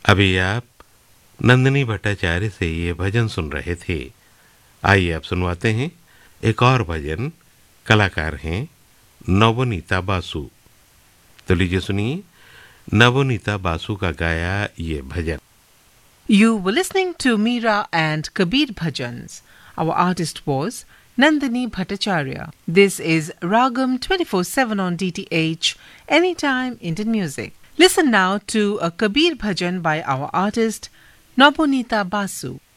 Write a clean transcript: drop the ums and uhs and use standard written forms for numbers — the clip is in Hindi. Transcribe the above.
अभी आप नंदिनी भट्टाचार्य से ये भजन सुन रहे थे। आइए आप सुनवाते हैं एक और भजन। कलाकार हैं नवनीता बासु। तो लीजिए सुनिए नवनीता बासु का गाया ये भजन। You were listening to Meera and Kabir bhajans. Our artist was Nandini Bhattacharya. This is Ragam 24/7 on DTH, Anytime Indian Music. Listen now to a Kabir bhajan by our artist Nobonita Basu.